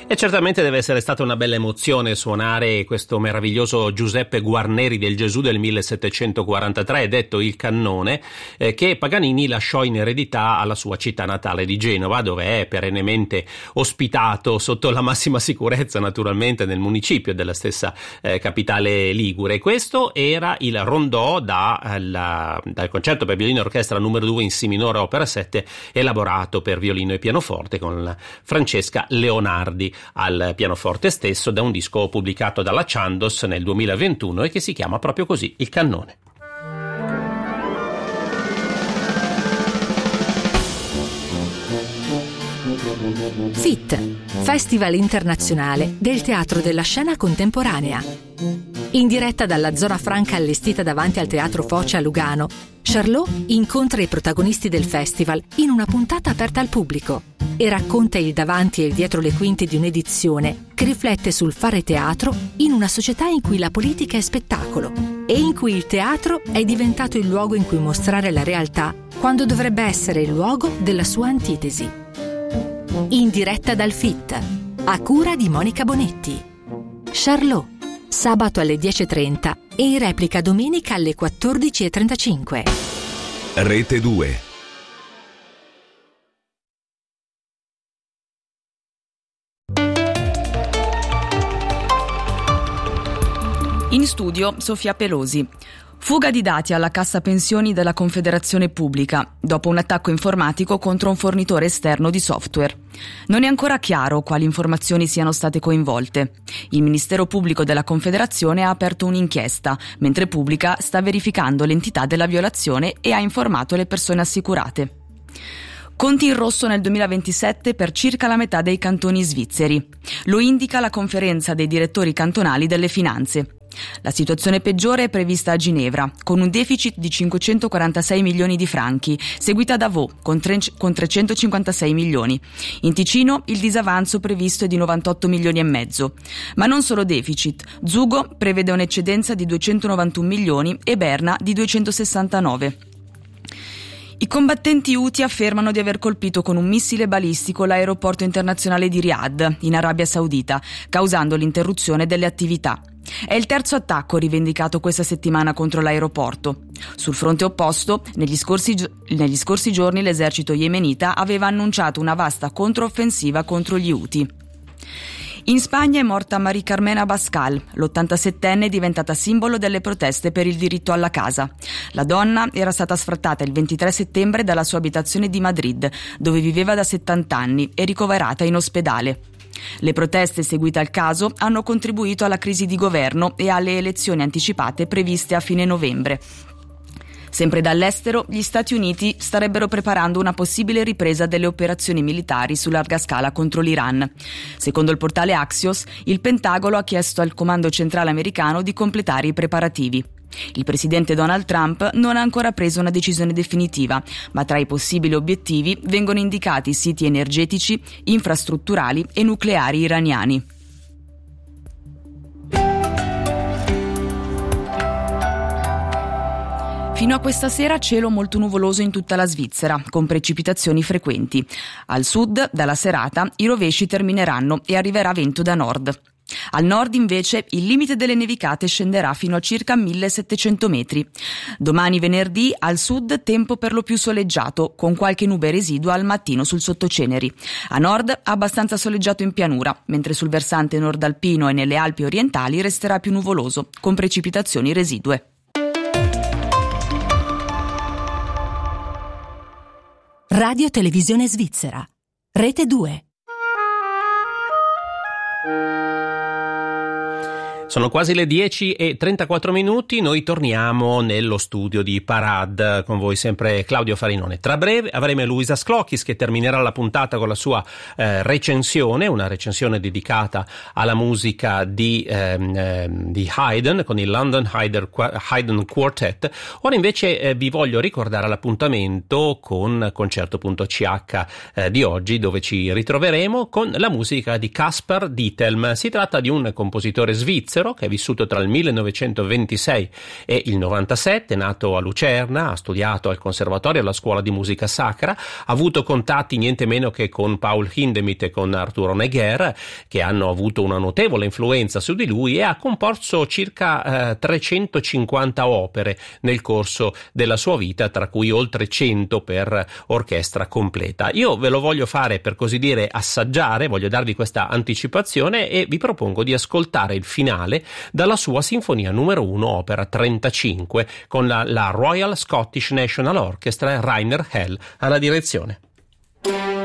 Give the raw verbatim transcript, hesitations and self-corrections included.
E certamente deve essere stata una bella emozione suonare questo meraviglioso Giuseppe Guarneri del Gesù del millesettecentoquarantatré, detto il Cannone, eh, che Paganini lasciò in eredità alla sua città natale di Genova, dove è perennemente ospitato sotto la massima sicurezza, naturalmente, nel municipio della stessa eh, capitale ligure. Questo era il rondò da, la, dal concerto per violino e orchestra numero due in Si minore opera sette, elaborato per violino e pianoforte con Francesca Leonardi al pianoforte stesso, da un disco pubblicato dalla Chandos nel duemilaventuno e che si chiama proprio così, Il Cannone. F I T, Festival internazionale del teatro della scena contemporanea. In diretta dalla zona franca allestita davanti al Teatro Foce a Lugano, Charlot incontra i protagonisti del festival in una puntata aperta al pubblico e racconta il davanti e il dietro le quinte di un'edizione che riflette sul fare teatro in una società in cui la politica è spettacolo e in cui il teatro è diventato il luogo in cui mostrare la realtà quando dovrebbe essere il luogo della sua antitesi. In diretta dal F I T, a cura di Monica Bonetti. Charlot, sabato alle dieci e trenta e in replica domenica alle quattordici e trentacinque. Rete due. In studio Sofia Pelosi. Fuga di dati alla cassa pensioni della Confederazione Pubblica, dopo un attacco informatico contro un fornitore esterno di software. Non è ancora chiaro quali informazioni siano state coinvolte. Il Ministero Pubblico della Confederazione ha aperto un'inchiesta, mentre Pubblica sta verificando l'entità della violazione e ha informato le persone assicurate. Conti in rosso nel duemilaventisette per circa la metà dei cantoni svizzeri. Lo indica la conferenza dei direttori cantonali delle finanze. La situazione peggiore è prevista a Ginevra, con un deficit di cinquecentoquarantasei milioni di franchi, seguita da Vaud con, tre, con trecentocinquantasei milioni. In Ticino il disavanzo previsto è di novantotto milioni e mezzo. Ma non solo deficit. Zugo prevede un'eccedenza di duecentonovantuno milioni e Berna di duecentosessantanove. I combattenti Houthi affermano di aver colpito con un missile balistico l'aeroporto internazionale di Riyadh, in Arabia Saudita, causando l'interruzione delle attività. È il terzo attacco rivendicato questa settimana contro l'aeroporto. Sul fronte opposto, negli scorsi, negli scorsi giorni l'esercito yemenita aveva annunciato una vasta controffensiva contro gli Houthi. In Spagna è morta María Carmen Abascal, l'ottantasettenne diventata simbolo delle proteste per il diritto alla casa. La donna era stata sfrattata il ventitré settembre dalla sua abitazione di Madrid, dove viveva da settanta anni, e ricoverata in ospedale. Le proteste seguite al caso hanno contribuito alla crisi di governo e alle elezioni anticipate previste a fine novembre. Sempre dall'estero, gli Stati Uniti starebbero preparando una possibile ripresa delle operazioni militari su larga scala contro l'Iran. Secondo il portale Axios, il Pentagono ha chiesto al comando centrale americano di completare i preparativi. Il presidente Donald Trump non ha ancora preso una decisione definitiva, ma tra i possibili obiettivi vengono indicati siti energetici, infrastrutturali e nucleari iraniani. Fino a questa sera cielo molto nuvoloso in tutta la Svizzera, con precipitazioni frequenti. Al sud, dalla serata, i rovesci termineranno e arriverà vento da nord. Al nord invece il limite delle nevicate scenderà fino a circa millesettecento metri. Domani venerdì al sud tempo per lo più soleggiato, con qualche nube residua al mattino sul sottoceneri. A nord abbastanza soleggiato in pianura, mentre sul versante nordalpino e nelle Alpi orientali resterà più nuvoloso, con precipitazioni residue. Radio Televisione Svizzera, Rete due. Sono quasi le dieci e trentaquattro minuti, noi torniamo nello studio di Parad, con voi sempre Claudio Farinone. Tra breve avremo Luisa Sclocchis che terminerà la puntata con la sua eh, recensione, una recensione dedicata alla musica di, eh, di Haydn, con il London Haydn Quartet. Ora invece eh, vi voglio ricordare l'appuntamento con concerto punto c h eh, di oggi, dove ci ritroveremo con la musica di Caspar Dittelm. Si tratta di un compositore svizzero svizzero che è vissuto tra il millenovecentoventisei e il novantasette, nato a Lucerna, ha studiato al conservatorio e alla scuola di musica sacra, ha avuto contatti niente meno che con Paul Hindemith e con Arturo Neger, che hanno avuto una notevole influenza su di lui, e ha composto circa eh, trecentocinquanta opere nel corso della sua vita, tra cui oltre cento per orchestra completa. Io ve lo voglio fare, per così dire, assaggiare, voglio darvi questa anticipazione e vi propongo di ascoltare il finale dalla sua sinfonia numero uno, opera trentacinque, con la, la Royal Scottish National Orchestra e Rainer Hell alla direzione.